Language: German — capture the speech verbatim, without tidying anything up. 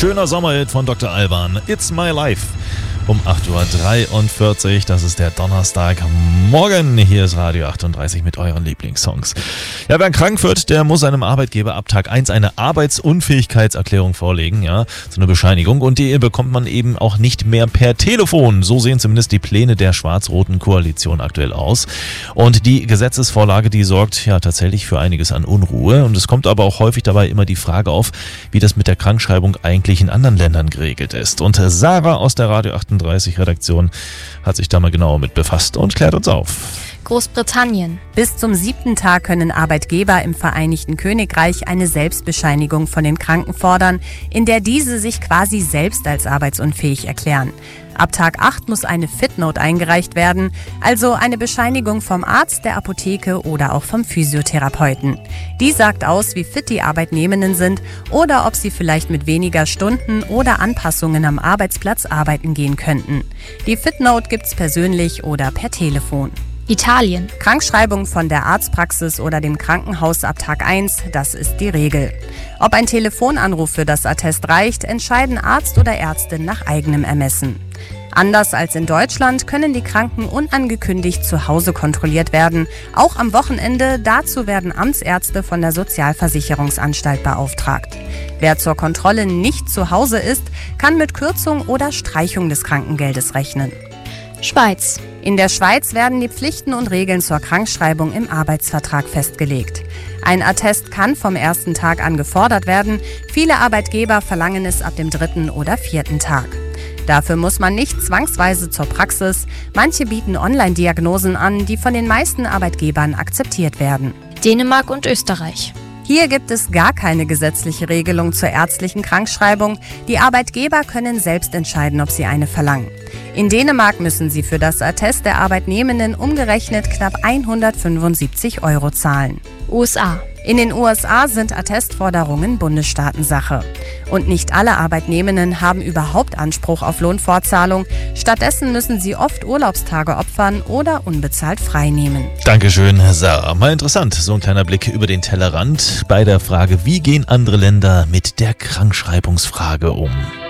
schöner Sommerhit von Doktor Alban. It's My Life. Um acht Uhr dreiundvierzig, das ist der Donnerstagmorgen. Hier ist Radio achtunddreißig mit euren Lieblingssongs. Ja, wer krank wird, der muss seinem Arbeitgeber ab Tag eins eine Arbeitsunfähigkeitserklärung vorlegen, ja, so eine Bescheinigung. Und die bekommt man eben auch nicht mehr per Telefon. So sehen zumindest die Pläne der schwarz-roten Koalition aktuell aus. Und die Gesetzesvorlage, die sorgt ja tatsächlich für einiges an Unruhe. Und es kommt aber auch häufig dabei immer die Frage auf, wie das mit der Krankschreibung eigentlich in anderen Ländern geregelt ist. Und Sarah aus der Radio achtunddreißig Redaktion hat sich da mal genauer mit befasst und klärt uns auf. Großbritannien. Bis zum siebten Tag können Arbeitgeber im Vereinigten Königreich eine Selbstbescheinigung von den Kranken fordern, in der diese sich quasi selbst als arbeitsunfähig erklären. Ab Tag acht muss eine Fitnote eingereicht werden, also eine Bescheinigung vom Arzt, der Apotheke oder auch vom Physiotherapeuten. Die sagt aus, wie fit die Arbeitnehmenden sind oder ob sie vielleicht mit weniger Stunden oder Anpassungen am Arbeitsplatz arbeiten gehen könnten. Die Fitnote gibt's persönlich oder per Telefon. Italien. Krankschreibung von der Arztpraxis oder dem Krankenhaus ab Tag eins, das ist die Regel. Ob ein Telefonanruf für das Attest reicht, entscheiden Arzt oder Ärztin nach eigenem Ermessen. Anders als in Deutschland können die Kranken unangekündigt zu Hause kontrolliert werden, auch am Wochenende. Dazu werden Amtsärzte von der Sozialversicherungsanstalt beauftragt. Wer zur Kontrolle nicht zu Hause ist, kann mit Kürzung oder Streichung des Krankengeldes rechnen. Schweiz. In der Schweiz werden die Pflichten und Regeln zur Krankschreibung im Arbeitsvertrag festgelegt. Ein Attest kann vom ersten Tag an gefordert werden. Viele Arbeitgeber verlangen es ab dem dritten oder vierten Tag. Dafür muss man nicht zwangsweise zur Praxis. Manche bieten Online-Diagnosen an, die von den meisten Arbeitgebern akzeptiert werden. Dänemark und Österreich. Hier gibt es gar keine gesetzliche Regelung zur ärztlichen Krankschreibung. Die Arbeitgeber können selbst entscheiden, ob sie eine verlangen. In Dänemark müssen sie für das Attest der Arbeitnehmenden umgerechnet knapp hundertfünfundsiebzig Euro zahlen. U S A. In den U S A sind Attestforderungen Bundesstaatensache. Und nicht alle Arbeitnehmenden haben überhaupt Anspruch auf Lohnfortzahlung. Stattdessen müssen sie oft Urlaubstage opfern oder unbezahlt freinehmen. Dankeschön, Sarah. Mal interessant, so ein kleiner Blick über den Tellerrand bei der Frage, wie gehen andere Länder mit der Krankschreibungsfrage um?